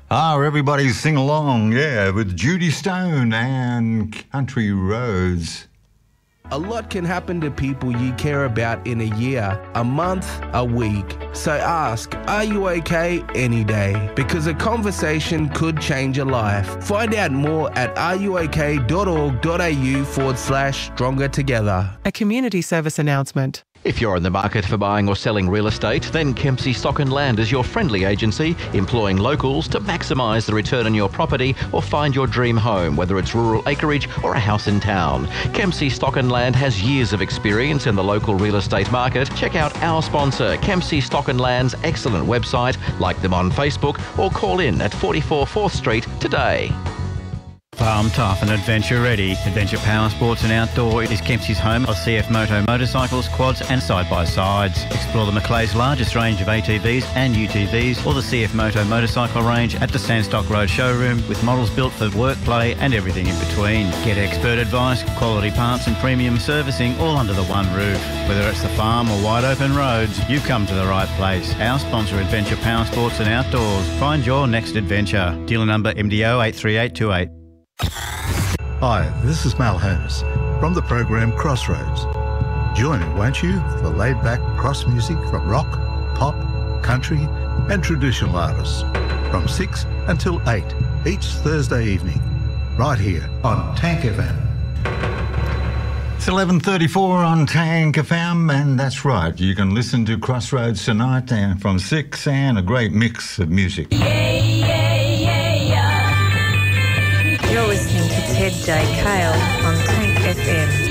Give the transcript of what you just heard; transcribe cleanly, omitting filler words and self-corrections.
Everybody sing along, with Judy Stone and Country Roads. A lot can happen to people you care about in a year, a month, a week. So ask, are you okay any day? Because a conversation could change your life. Find out more at areyook.org.au/stronger together. A community service announcement. If you're in the market for buying or selling real estate, then Kempsey Stock and Land is your friendly agency, employing locals to maximise the return on your property or find your dream home, whether it's rural acreage or a house in town. Kempsey Stock and Land has years of experience in the local real estate market. Check out our sponsor, Kempsey Stock and Land's excellent website, like them on Facebook, or call in at 44 4th Street today. Farm tough and adventure ready. Adventure Power Sports and Outdoor is Kempsey's home of CF Moto motorcycles, quads and side-by-sides. Explore the Macleay's largest range of ATVs and UTVs or the CF Moto motorcycle range at the Sandstock Road showroom with models built for work, play and everything in between. Get expert advice, quality parts and premium servicing all under the one roof. Whether it's the farm or wide open roads, you've come to the right place. Our sponsor, Adventure Power Sports and Outdoors. Find your next adventure. Dealer number MDO 83828. Hi, this is Mal Holmes from the program Crossroads. Join me, won't you, for laid-back cross music from rock, pop, country and traditional artists from 6 until 8 each Thursday evening, right here on Tank FM. It's 11:34 on Tank FM, and that's right. You can listen to Crossroads tonight from 6 and a great mix of music. You're listening to Ted J. Cale on Tank FM.